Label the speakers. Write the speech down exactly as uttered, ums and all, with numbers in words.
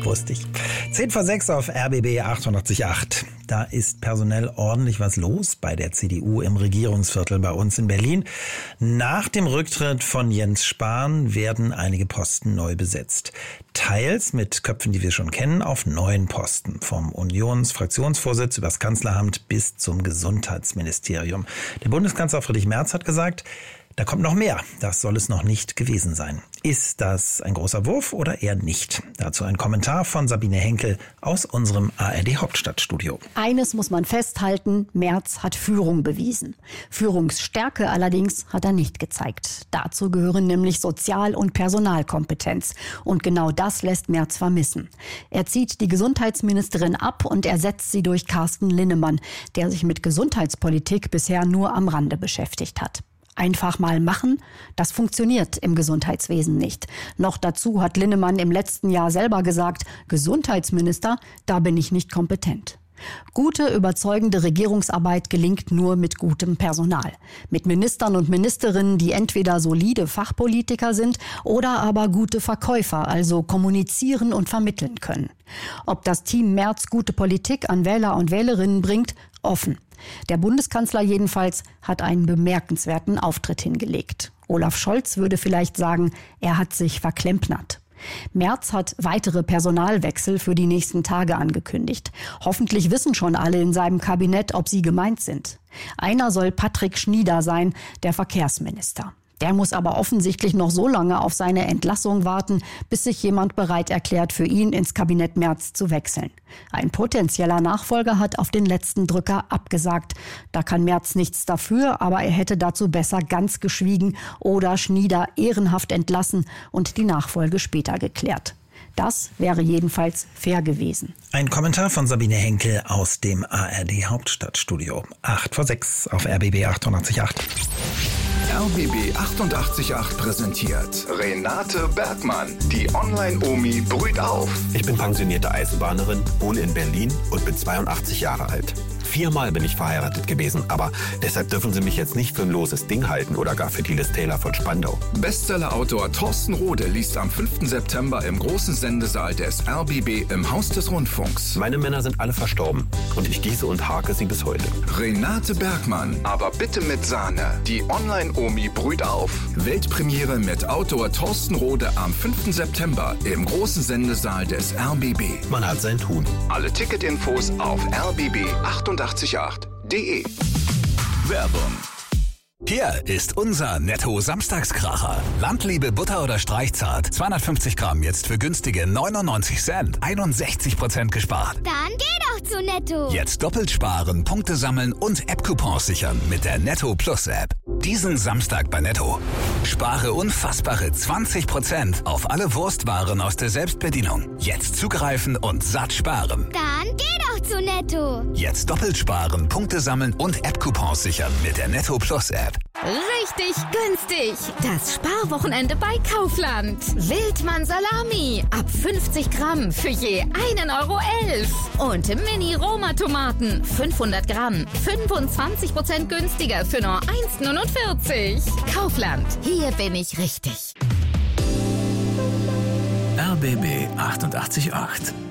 Speaker 1: Wusste ich. zehn vor sechs auf R B B achtundachtzig Komma acht. Da ist personell ordentlich was los bei der C D U im Regierungsviertel bei uns in Berlin. Nach dem Rücktritt von Jens Spahn werden einige Posten neu besetzt. Teils mit Köpfen, die wir schon kennen, auf neuen Posten. Vom Unionsfraktionsvorsitz über das Kanzleramt bis zum Gesundheitsministerium. Der Bundeskanzler Friedrich Merz hat gesagt, da kommt noch mehr. Das soll es noch nicht gewesen sein. Ist das ein großer Wurf oder eher nicht? Dazu ein Kommentar von Sabine Henkel aus unserem A R D Hauptstadtstudio.
Speaker 2: Eines muss man festhalten, Merz hat Führung bewiesen. Führungsstärke allerdings hat er nicht gezeigt. Dazu gehören nämlich Sozial- und Personalkompetenz. Und genau das lässt Merz vermissen. Er zieht die Gesundheitsministerin ab und ersetzt sie durch Carsten Linnemann, der sich mit Gesundheitspolitik bisher nur am Rande beschäftigt hat. Einfach mal machen, das funktioniert im Gesundheitswesen nicht. Noch dazu hat Linnemann im letzten Jahr selber gesagt, Gesundheitsminister, da bin ich nicht kompetent. Gute, überzeugende Regierungsarbeit gelingt nur mit gutem Personal. Mit Ministern und Ministerinnen, die entweder solide Fachpolitiker sind oder aber gute Verkäufer, also kommunizieren und vermitteln können. Ob das Team Merz gute Politik an Wähler und Wählerinnen bringt, offen. Der Bundeskanzler jedenfalls hat einen bemerkenswerten Auftritt hingelegt. Olaf Scholz würde vielleicht sagen, er hat sich verklempnert. Merz hat weitere Personalwechsel für die nächsten Tage angekündigt. Hoffentlich wissen schon alle in seinem Kabinett, ob sie gemeint sind. Einer soll Patrick Schnieder sein, der Verkehrsminister. Der muss aber offensichtlich noch so lange auf seine Entlassung warten, bis sich jemand bereit erklärt, für ihn ins Kabinett Merz zu wechseln. Ein potenzieller Nachfolger hat auf den letzten Drücker abgesagt. Da kann Merz nichts dafür, aber er hätte dazu besser ganz geschwiegen oder Schnieder ehrenhaft entlassen und die Nachfolge später geklärt. Das wäre jedenfalls fair gewesen.
Speaker 1: Ein Kommentar von Sabine Henkel aus dem A R D Hauptstadtstudio. acht vor sechs auf R B B achtundachtzig Komma acht.
Speaker 3: R B B achtundachtzig Komma acht präsentiert Renate Bergmann. Die Online-Omi brüht auf.
Speaker 4: Ich bin pensionierte Eisenbahnerin, wohne in Berlin und bin zweiundachtzig Jahre alt. Viermal bin ich verheiratet gewesen, aber deshalb dürfen Sie mich jetzt nicht für ein loses Ding halten oder gar für Tilis Taylor von Spandau.
Speaker 3: Bestseller-Autor Thorsten Rode liest am fünften September im großen Sendesaal des R B B im Haus des Rundfunks.
Speaker 4: Meine Männer sind alle verstorben und ich gieße und hake sie bis heute.
Speaker 3: Renate Bergmann, aber bitte mit Sahne. Die Online-Omi brüht auf. Weltpremiere mit Autor Thorsten Rode am fünften September im großen Sendesaal des R B B.
Speaker 4: Man hat sein Tun.
Speaker 3: Alle Ticketinfos auf r b b achtundachtzig Komma acht punkt de. Werbung.
Speaker 5: Hier ist unser Netto-Samstagskracher. Landliebe Butter oder Streichzart. zweihundertfünfzig Gramm jetzt für günstige neunundneunzig Cent. einundsechzig Prozent gespart.
Speaker 6: Dann geh doch zu Netto.
Speaker 5: Jetzt doppelt sparen, Punkte sammeln und App-Coupons sichern mit der Netto Plus App. Diesen Samstag bei Netto. Spare unfassbare zwanzig Prozent auf alle Wurstwaren aus der Selbstbedienung. Jetzt zugreifen und satt sparen.
Speaker 6: Dann geh doch zu Netto.
Speaker 5: Jetzt doppelt sparen, Punkte sammeln und App-Coupons sichern mit der Netto Plus App.
Speaker 7: Richtig günstig. Das Sparwochenende bei Kaufland. Wildmann Salami ab fünfzig Gramm für je einen Euro elf. Und Mini-Roma-Tomaten fünfhundert Gramm. fünfundzwanzig Prozent günstiger für nur eins neunundvierzig. Kaufland. Hier bin ich richtig.
Speaker 5: R B B achtundachtzig Komma acht.